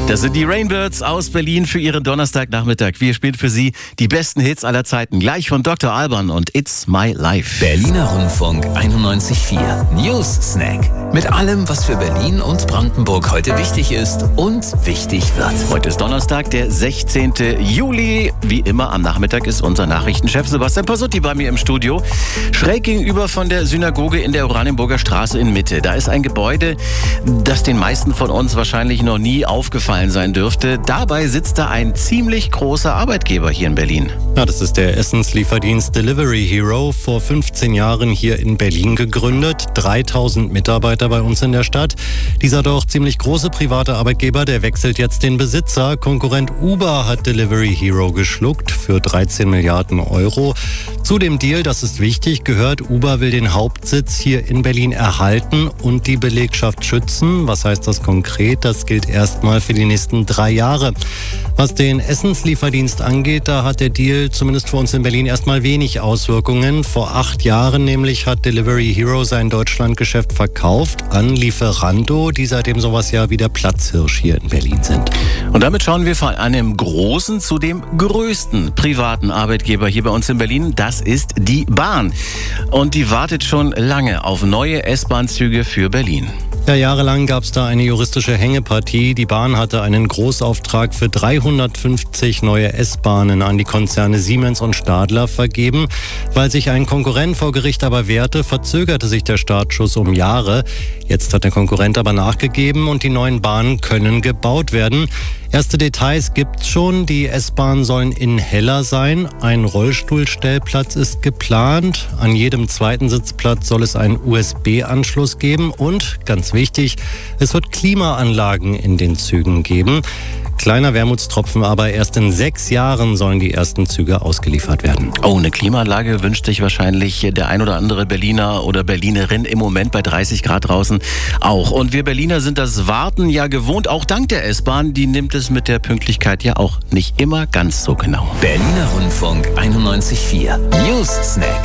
Das sind die Rainbirds aus Berlin für ihren Donnerstagnachmittag. Wir spielen für Sie die besten Hits aller Zeiten. Gleich von Dr. Alban und It's My Life. Berliner Rundfunk 91.4 News Snack. Mit allem, was für Berlin und Brandenburg heute wichtig ist und wichtig wird. Heute ist Donnerstag, der 16. Juli. Wie immer am Nachmittag ist unser Nachrichtenchef Sebastian Pasutti bei mir im Studio. Schräg gegenüber von der Synagoge in der Oranienburger Straße in Mitte. Da ist ein Gebäude, das den meisten von uns wahrscheinlich noch nie aufgefallen sein dürfte. Dabei sitzt da ein ziemlich großer Arbeitgeber hier in Berlin. Ja, das ist der Essenslieferdienst Delivery Hero, vor 15 Jahren hier in Berlin gegründet. 3000 Mitarbeiter bei uns in der Stadt. Dieser doch ziemlich große private Arbeitgeber, der wechselt jetzt den Besitzer. Konkurrent Uber hat Delivery Hero geschluckt für 13 Milliarden Euro. Zu dem Deal, das ist wichtig, gehört, Uber will den Hauptsitz hier in Berlin erhalten und die Belegschaft schützen. Was heißt das konkret? Das gilt erstmal für die nächsten 3 Jahre. Was den Essenslieferdienst angeht, da hat der Deal zumindest für uns in Berlin erstmal wenig Auswirkungen. Vor 8 Jahren nämlich hat Delivery Hero sein Deutschlandgeschäft verkauft an Lieferando, die seitdem sowas ja wie der Platzhirsch hier in Berlin sind. Und damit schauen wir von einem großen zu dem größten privaten Arbeitgeber hier bei uns in Berlin. Das ist die Bahn. Und die wartet schon lange auf neue S-Bahn-Züge für Berlin. Ja, jahrelang gab es da eine juristische Hängepartie. Die Bahn hatte einen Großauftrag für 350 neue S-Bahnen an die Konzerne Siemens und Stadler vergeben. Weil sich ein Konkurrent vor Gericht aber wehrte, verzögerte sich der Startschuss um Jahre. Jetzt hat der Konkurrent aber nachgegeben und die neuen Bahnen können gebaut werden. Erste Details gibt's schon. Die S-Bahnen sollen in heller sein. Ein Rollstuhlstellplatz ist geplant. An jedem zweiten Sitzplatz soll es einen USB-Anschluss geben. Und, ganz wichtig, es wird Klimaanlagen in den Zügen geben. Kleiner Wermutstropfen, aber erst in 6 Jahren sollen die ersten Züge ausgeliefert werden. Oh, eine Klimaanlage wünscht sich wahrscheinlich der ein oder andere Berliner oder Berlinerin im Moment bei 30 Grad draußen auch. Und wir Berliner sind das Warten ja gewohnt, auch dank der S-Bahn. Die nimmt es mit der Pünktlichkeit ja auch nicht immer ganz so genau. Berliner Rundfunk 91.4 News Snack.